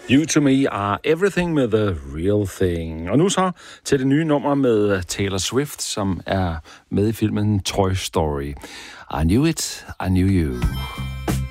You to me are everything med The Real Thing. Og nu så til det nye nummer med Taylor Swift, som er med i filmen Toy Story. I knew it, I knew you.